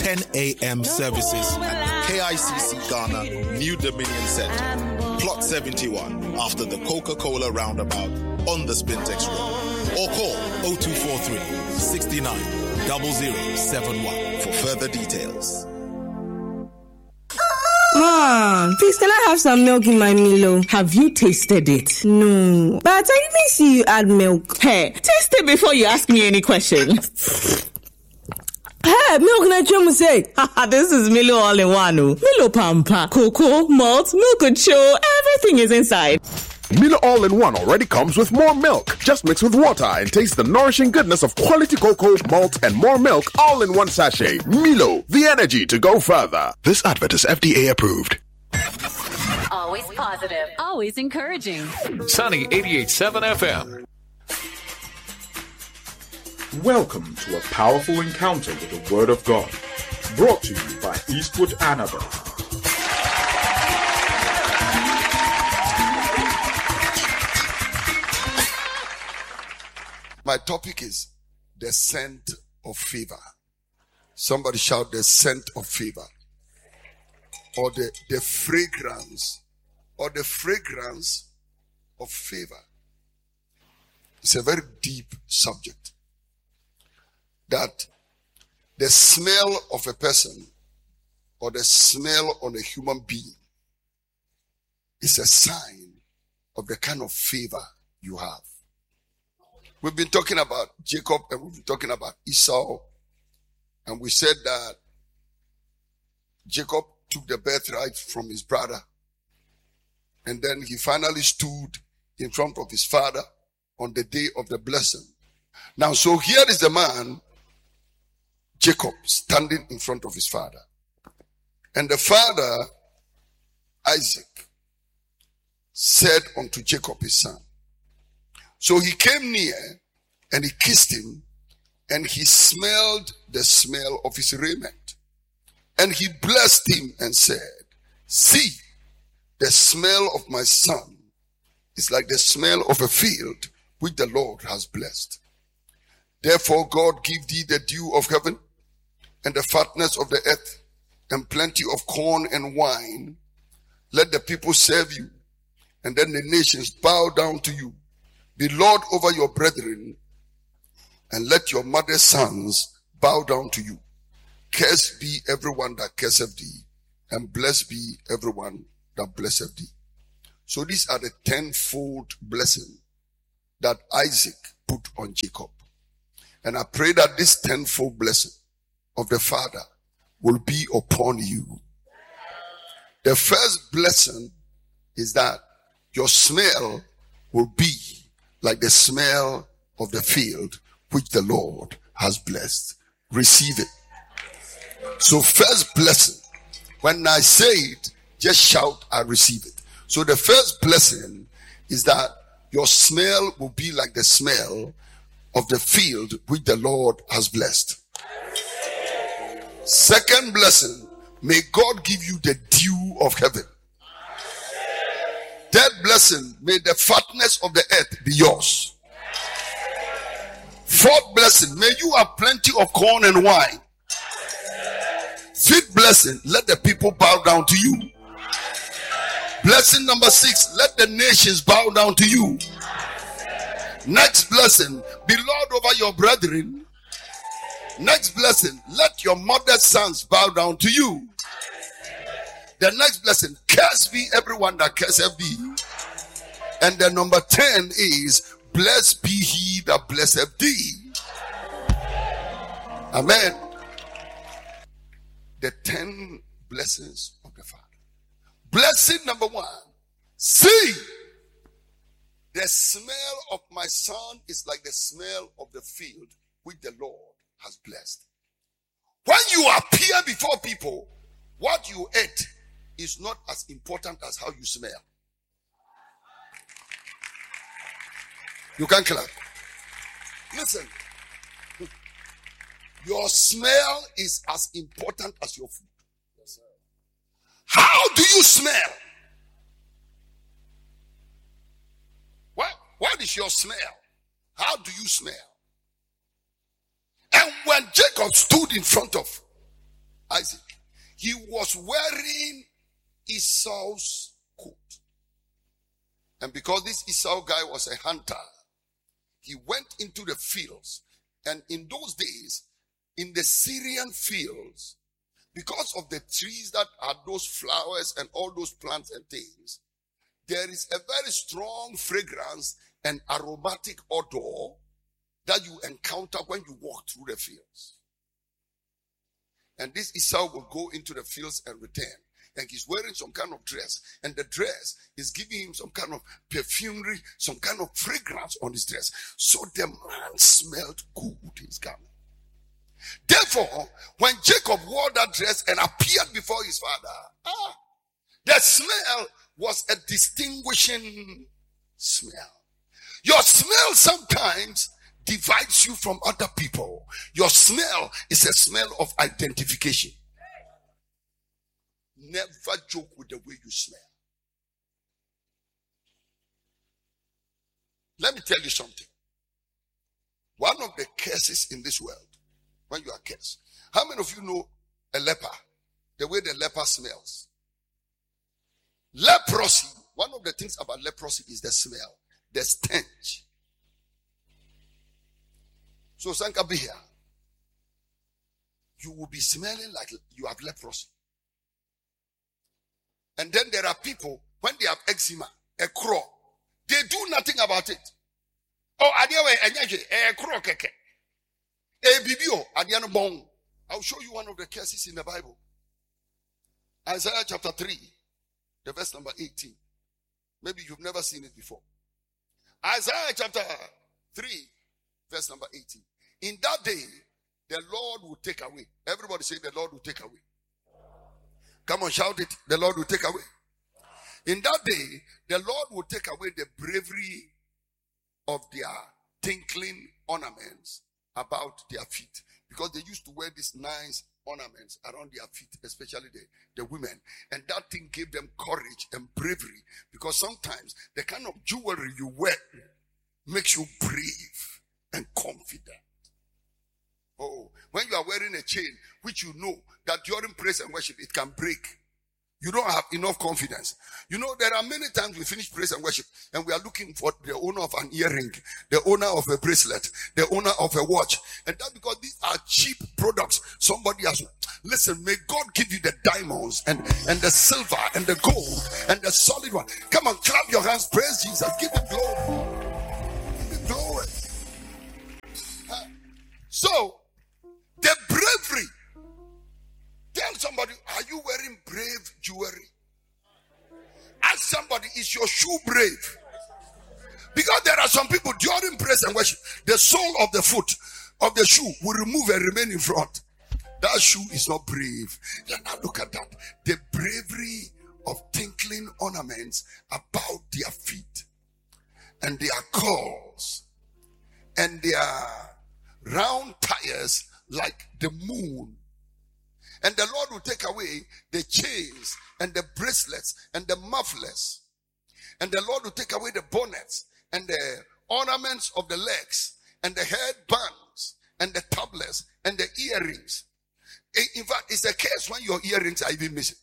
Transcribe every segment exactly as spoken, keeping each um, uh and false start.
ten a.m. services at K I C C Ghana, New Dominion Center, Plot seventy-one, after the Coca-Cola roundabout on the Spintex Road. Or call oh two four three, six nine, zero zero seven one for further details. Mom, please can I have some milk in my Milo? Have you tasted it? No, but I didn't see you add milk. Hey, taste it before you ask me any questions. Hey, milk na chemu say. This is Milo all in one. Milo Pampa, cocoa, malt, milk and show, everything is inside. Milo All-in-One already comes with more milk. Just mix with water and taste the nourishing goodness of quality cocoa, malt, and more milk all in one sachet. Milo, the energy to go further. This advert is F D A approved. Always positive, always encouraging. Sunny eighty-eight point seven F M. Welcome to a powerful encounter with the Word of God. Brought to you by Eastwood Annabelle. My topic is the scent of favor. Somebody shout the scent of favor. Or the, the fragrance. Or the fragrance of favor. It's a very deep subject. That the smell of a person or the smell on a human being is a sign of the kind of favor you have. We've been talking about Jacob and we've been talking about Esau. And we said that Jacob took the birthright from his brother. And then he finally stood in front of his father on the day of the blessing. Now, so here is the man, Jacob, standing in front of his father. And the father, Isaac, said unto Jacob his son. So he came near and he kissed him and he smelled the smell of his raiment. And he blessed him and said, see, the smell of my son is like the smell of a field which the Lord has blessed. Therefore God give thee the dew of heaven and the fatness of the earth and plenty of corn and wine. Let the people serve you and then the nations bow down to you. Be Lord over your brethren, and let your mother's sons bow down to you. Cursed be everyone that curseth thee, and blessed be everyone that blesseth thee. So these are the tenfold blessing that Isaac put on Jacob. And I pray that this tenfold blessing of the Father will be upon you. The first blessing is that your smell will be like the smell of the field which the Lord has blessed. Receive it. So first blessing, when I say it, just shout, I receive it. So the first blessing is that your smell will be like the smell of the field which the Lord has blessed. Second blessing, may God give you the dew of heaven. Third blessing, may the fatness of the earth be yours. Fourth blessing, may you have plenty of corn and wine. Fifth blessing, let the people bow down to you. Blessing number six, let the nations bow down to you. Next blessing, be Lord over your brethren. Next blessing, let your mother's sons bow down to you. The next blessing, curse be everyone that curseth thee. And the number ten is, blessed be he that blesseth thee. Amen. The ten blessings of the Father. Blessing number one, see, the smell of my son is like the smell of the field which the Lord has blessed. When you appear before people, what you ate is not as important as how you smell. You can clap. Listen. Your smell is as important as your food. Yes, sir. How do you smell? What, what is your smell? How do you smell? And when Jacob stood in front of Isaac, he was wearing Esau's coat. And because this Esau guy was a hunter, he went into the fields. And in those days, in the Syrian fields, because of the trees that had those flowers and all those plants and things, there is a very strong fragrance and aromatic odor that you encounter when you walk through the fields. And this Esau will go into the fields and return. And he's wearing some kind of dress. And the dress is giving him some kind of perfumery, some kind of fragrance on his dress. So the man smelled good, his garment. Therefore, when Jacob wore that dress and appeared before his father, ah, the smell was a distinguishing smell. Your smell sometimes divides you from other people. Your smell is a smell of identification. Never joke with the way you smell. Let me tell you something. One of the curses in this world, when you are cursed, how many of you know a leper? The way the leper smells. Leprosy, one of the things about leprosy is the smell, the stench. So, Sanka be here. You will be smelling like you have leprosy. And then there are people, when they have eczema, a crow, they do nothing about it. Oh, adiawe, a crow keke. A bibio, adiano bong. I'll show you one of the cases in the Bible. Isaiah chapter three, the verse number eighteen. Maybe you've never seen it before. Isaiah chapter three, verse number eighteen. In that day, the Lord will take away. Everybody say the Lord will take away. Come on, shout it. The Lord will take away. In that day, the Lord will take away the bravery of their tinkling ornaments about their feet. Because they used to wear these nice ornaments around their feet, especially the, the women. And that thing gave them courage and bravery. Because sometimes the kind of jewelry you wear makes you brave and confident. Oh, when you are wearing a chain, which you know that during praise and worship, it can break. You don't have enough confidence. You know, there are many times we finish praise and worship and we are looking for the owner of an earring, the owner of a bracelet, the owner of a watch. And that's because these are cheap products. Somebody has, listen, may God give you the diamonds and, and the silver and the gold and the solid one. Come on, clap your hands, praise Jesus, give him glory. Give him glory. Huh? So, the bravery. Tell somebody, are you wearing brave jewelry? Ask somebody, is your shoe brave? Because there are some people during praise and worship, the sole of the foot of the shoe will remove and remain in front. That shoe is not brave. Now look at that. The bravery of tinkling ornaments about their feet and their curls and their round tires like the moon. And the Lord will take away the chains and the bracelets and the mufflers. And the Lord will take away the bonnets and the ornaments of the legs and the headbands and the tablets and the earrings. In fact, it's a case when your earrings are even missing.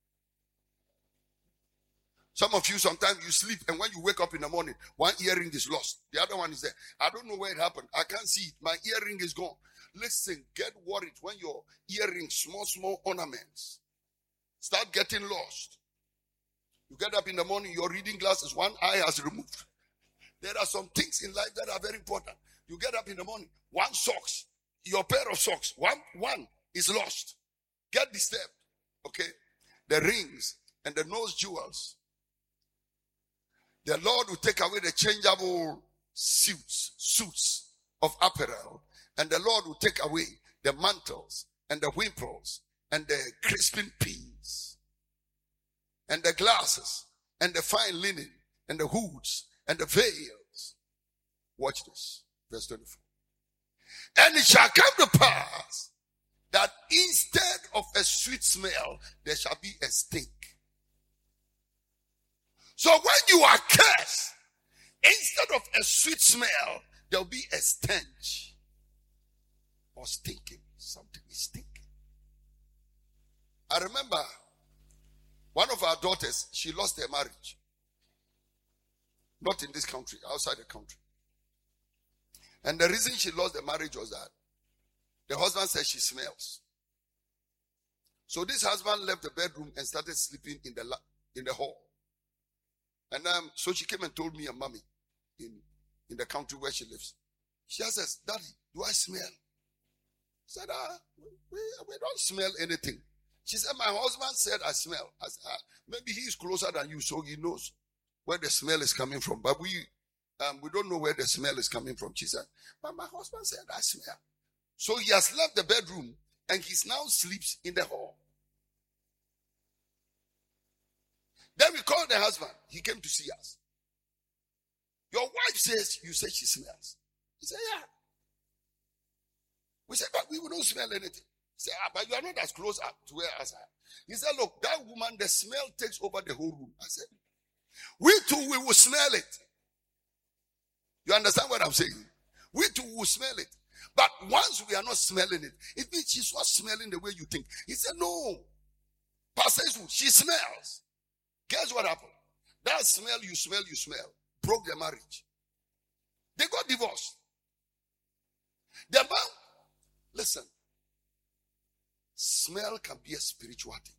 Some of you, sometimes you sleep and when you wake up in the morning, one earring is lost. The other one is there. I don't know where it happened. I can't see it. My earring is gone. Listen, get worried when your earrings, small, small ornaments, start getting lost. You get up in the morning, your reading glasses, one eye has removed. There are some things in life that are very important. You get up in the morning, one socks, your pair of socks, one, one is lost. Get disturbed, okay? The rings and the nose jewels. The Lord will take away the changeable suits, suits of apparel. And the Lord will take away the mantles and the wimples and the crisping pins and the glasses and the fine linen and the hoods and the veils. Watch this. Verse twenty-four. And it shall come to pass that instead of a sweet smell, there shall be a stink. So when you are cursed, instead of a sweet smell, there will be a stench. Or stinking. Something is stinking. I remember one of our daughters, she lost her marriage. Not in this country, outside the country. And the reason she lost the marriage was that the husband said she smells. So this husband left the bedroom and started sleeping in the in the hall. And um, so she came and told me and mommy in, in the country where she lives. She says, Daddy, do I smell? I said, ah, we, we don't smell anything. She said, my husband said I smell. I said, ah, maybe he is closer than you, so he knows where the smell is coming from. But we um, we don't know where the smell is coming from. She said, but my husband said I smell. So he has left the bedroom and he now sleeps in the hall. Then we called the husband. He came to see us. Your wife says you say she smells. He said, yeah. We said, but we don't smell anything. He said, ah, but you are not as close up to where as I am. He said, look, that woman, the smell takes over the whole room. I said, we too, we will smell it. You understand what I'm saying? We too will smell it. But once we are not smelling it, it means she's not smelling the way you think. He said, no. Pastor, she smells. Guess what happened? That smell, you smell, you smell, broke their marriage. They got divorced. The man, listen, smell can be a spiritual thing.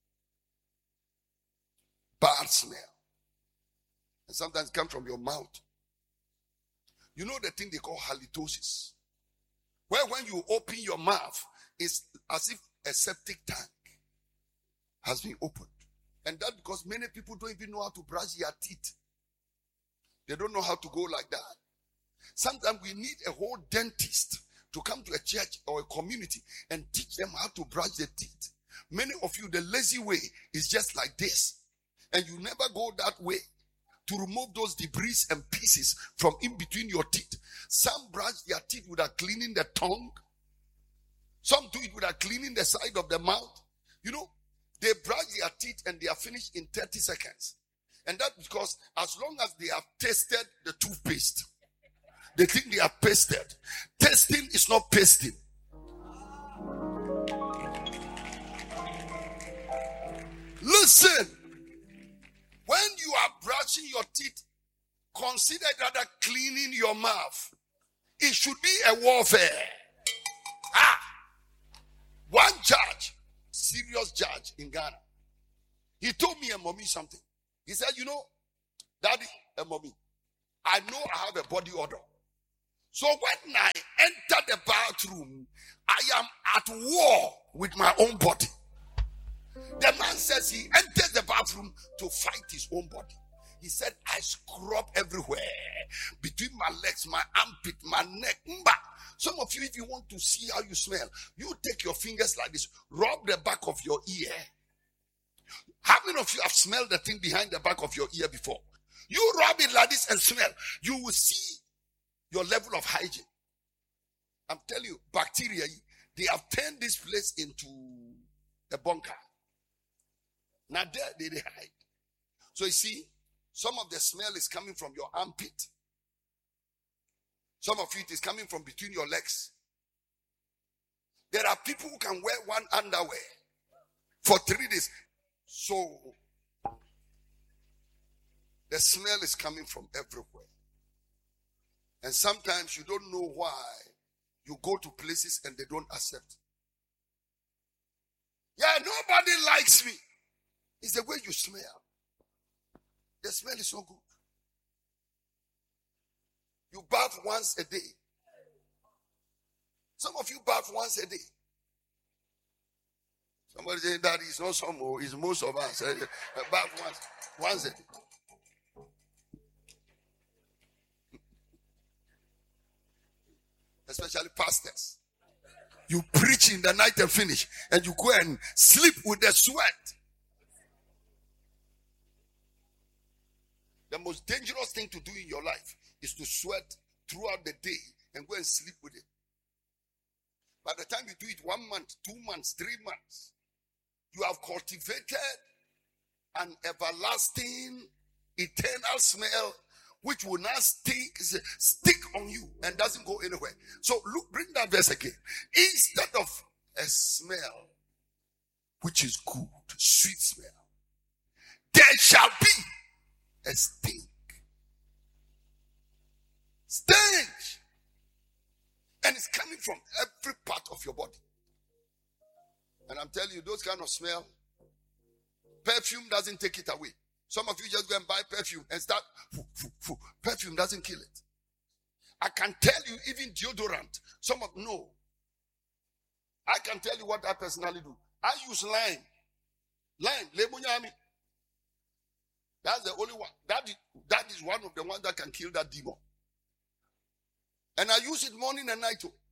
Bad smell. And sometimes it comes from your mouth. You know the thing they call halitosis. Where when you open your mouth, it's as if a septic tank has been opened. And that's because many people don't even know how to brush their teeth. They don't know how to go like that. Sometimes we need a whole dentist to come to a church or a community and teach them how to brush their teeth. Many of you, the lazy way is just like this. And you never go that way to remove those debris and pieces from in between your teeth. Some brush their teeth without cleaning the tongue. Some do it without cleaning the side of the mouth. You know, they brush their teeth and they are finished in thirty seconds. And that's because as long as they have tasted the toothpaste, they think they are pasted. Tasting is not pasting. Listen, when you are brushing your teeth, consider rather cleaning your mouth. It should be a warfare. Ah, one judge, serious judge in Ghana, he told me and mommy something. He said, you know, Daddy and mommy, I know I have a body odor. So when I enter the bathroom, I am at war with my own body. The man says he enters the bathroom to fight his own body. He said, I scrub everywhere. Between my legs, my armpit, my neck. Mba. Some of you, if you want to see how you smell, you take your fingers like this, rub the back of your ear. How many of you have smelled the thing behind the back of your ear before? You rub it like this and smell. You will see your level of hygiene. I'm telling you, bacteria, they have turned this place into a bunker. Now there they, they hide. So you see, some of the smell is coming from your armpit. Some of it is coming from between your legs. There are people who can wear one underwear for three days. So the smell is coming from everywhere. And sometimes you don't know why you go to places and they don't accept. Yeah, nobody likes me. It's the way you smell. The smell is so good. You bath once a day. Some of you bath once a day. Somebody saying that is not some more, it's most of us. Bath once, once a day. Especially pastors. You preach in the night and finish, and you go and sleep with the sweat. The most dangerous thing to do in your life is to sweat throughout the day and go and sleep with it. By the time you do it one month, two months, three months, you have cultivated an everlasting, eternal smell which will not stick, stick on you and doesn't go anywhere. So look, bring that verse again. Instead of a smell which is good, sweet smell, there shall be a stink. Stench. And it's coming from every part of your body. And I'm telling you, those kind of smell, perfume doesn't take it away. Some of you just go and buy perfume and start, foo, foo, foo. Perfume doesn't kill it. I can tell you, even deodorant, some of, no. I can tell you what I personally do. I use lime. Lime, lemunyami. That's the only one. That is, that is one of the ones that can kill that demon. And I use it morning and night too.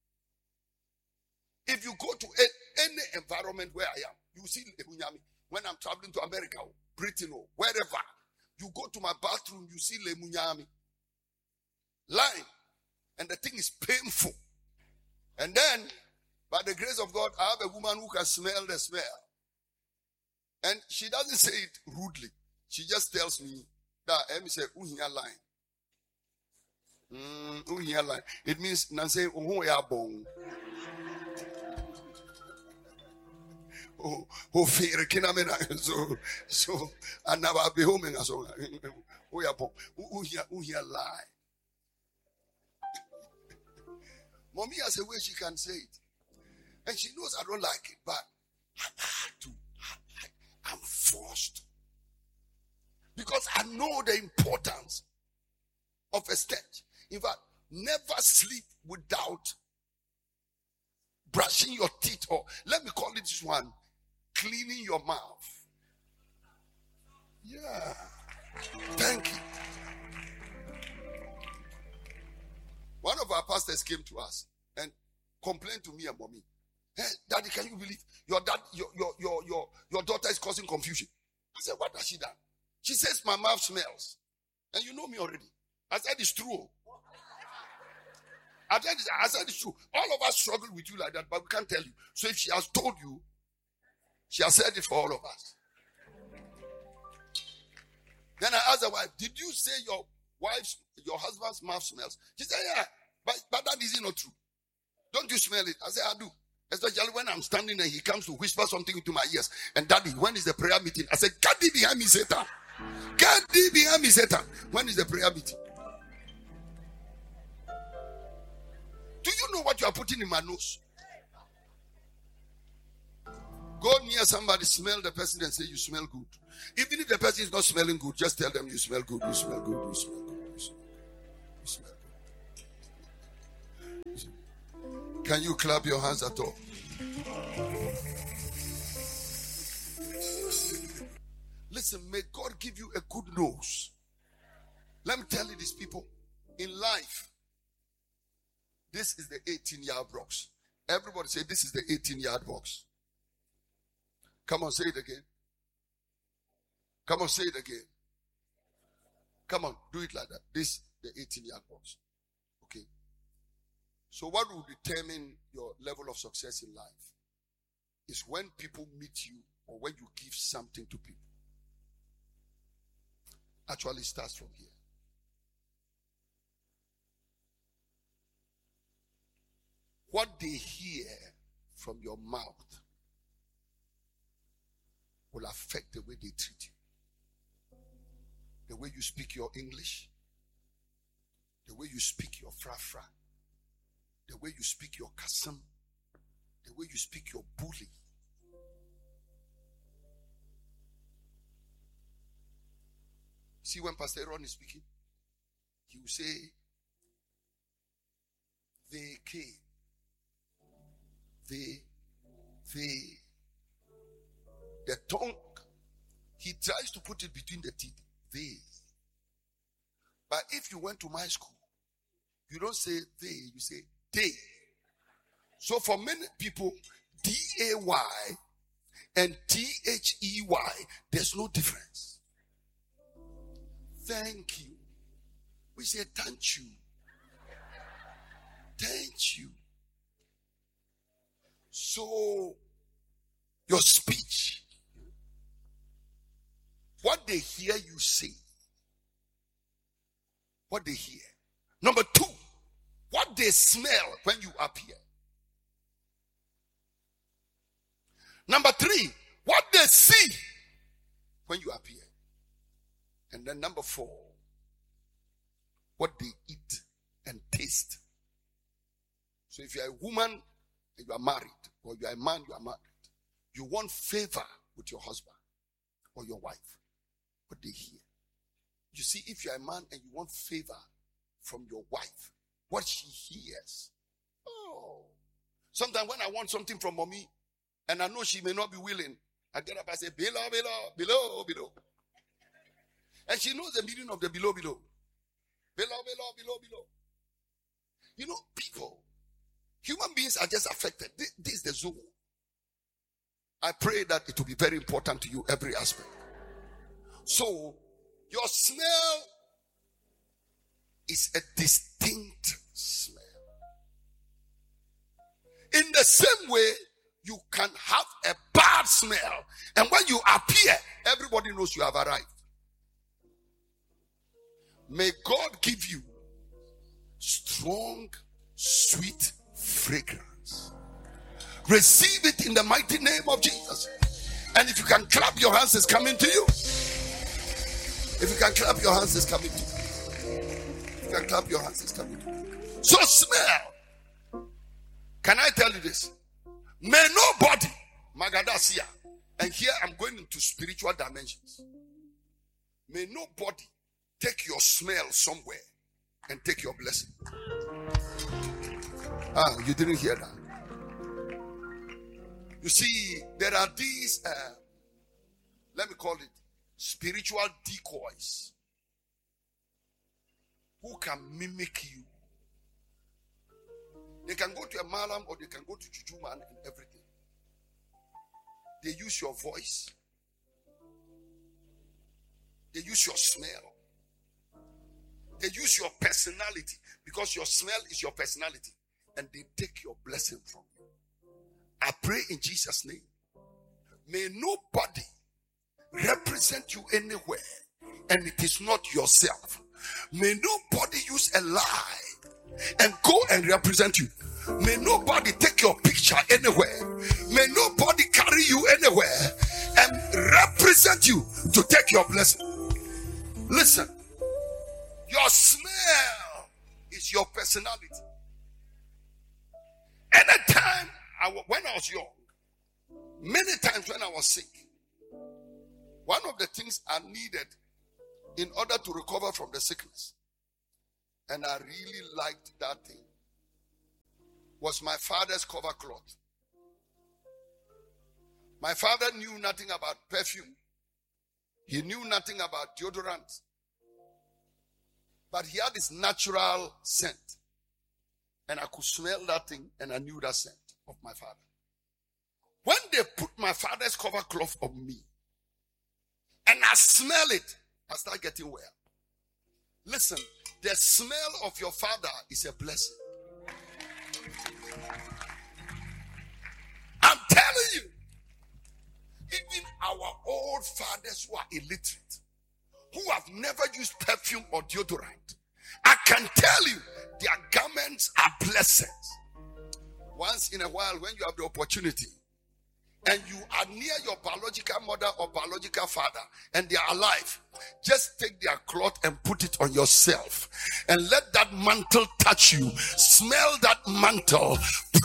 If you go to a, any environment where I am, you see lemunyami. When I'm traveling to America, or Britain, or wherever, you go to my bathroom, you see lemunyami. Lime. And the thing is painful. And then, by the grace of God, I have a woman who can smell the smell. And she doesn't say it rudely. She just tells me that, let me say, uhiya line. Mm, uhiya line. It means, Nancy, uhu ya bong. Oh, oh, fear, kinamena. So, so, and now I'll be home and so, oh, ya bong. Uhiya, uhiya line. Mommy has a way she can say it. And she knows I don't like it, but I have to. I'm forced. Because I know the importance of a stench. In fact, never sleep without brushing your teeth, or let me call it this one, cleaning your mouth. Yeah. Thank you. One of our pastors came to us and complained to me and mommy. Hey, Daddy, can you believe your dad, your, your, your, your, your daughter is causing confusion? I said, what has she done? She says my mouth smells. And you know me already. I said it's true. I said, I said it's true. All of us struggle with you like that, but we can't tell you. So if she has told you, she has said it for all of us. Then I asked the wife, did you say your wife's, your husband's mouth smells? She said, yeah, but, but that is not true. Don't you smell it? I said, I do. Especially when I'm standing and he comes to whisper something into my ears. And Daddy, when is the prayer meeting? I said, get thee behind me, Satan. Get thee behind me, Satan. When is the prayer meeting? Do you know what you are putting in my nose? Go near somebody, smell the person and say you smell good. Even if the person is not smelling good, just tell them you smell good, you smell good, you smell good, you smell good. You smell good. Can you clap your hands at all? Listen, may God give you a good nose. Let me tell you these people, in life, this is the eighteen-yard box. Everybody say, this is the eighteen-yard box. Come on, say it again. Come on, say it again. Come on, do it like that. This the eighteen-yard box. Okay. So what will determine your level of success in life is when people meet you or when you give something to people. Actually, it starts from here. What they hear from your mouth will affect the way they treat you. The way you speak your English, the way you speak your fra-fra, the way you speak your kasam, the way you speak your bully. See, when Pastor Ron is speaking, he will say, they came. They, they, the tongue, he tries to put it between the teeth. They. But if you went to my school, you don't say they, you say they. So for many people, D A Y and T H E Y, there's no difference. Thank you. We say thank you. Thank you. So, your speech, what they hear you say, what they hear. Number two, what they smell when you appear. Number three, what they see when you appear. And then number four, what they eat and taste. So if you are a woman and you are married, or you are a man, you are married, you want favor with your husband or your wife, what they hear. You see, if you are a man and you want favor from your wife, what she hears. Oh. Sometimes when I want something from mommy, and I know she may not be willing, I get up and say, below, below, below, below. And she knows the meaning of the below, below. Below, below, below, below. You know, people, human beings are just affected. This, this is the zone. I pray that it will be very important to you, every aspect. So, your smell is a distinct smell. In the same way, you can have a bad smell. And when you appear, everybody knows you have arrived. May God give you strong, sweet fragrance. Receive it in the mighty name of Jesus. And if you can clap your hands, it's coming to you. If you can clap your hands, it's coming to you. If you can clap your hands, it's coming to you. So smell. Can I tell you this? May nobody, Magadasia, and here I'm going into spiritual dimensions. May nobody take your smell somewhere and take your blessing. Ah, you didn't hear that. You see, there are these, uh, let me call it, spiritual decoys who can mimic you. They can go to a malam or they can go to juju man and everything. They use your voice. They use your smell. They use your personality, because your smell is your personality, and they take your blessing from you. I pray in Jesus' name, may nobody represent you anywhere and it is not yourself. May nobody use a lie and go and represent you. May nobody take your picture anywhere. May nobody carry you anywhere and represent you to take your blessing. Listen, your smell is your personality. Anytime, I, when I was young, many times when I was sick, one of the things I needed in order to recover from the sickness, and I really liked that thing, was my father's cover cloth. My father knew nothing about perfume. He knew nothing about deodorant. But he had this natural scent. And I could smell that thing, and I knew that scent of my father. When they put my father's cover cloth on me, and I smell it, I start getting well. Listen, the smell of your father is a blessing. I'm telling you, even our old fathers who are illiterate, who have never used perfume or deodorant, I can tell you their garments are blessings. Once in a while, when you have the opportunity and you are near your biological mother or biological father and they are alive, just take their cloth and put it on yourself and let that mantle touch you. Smell that mantle.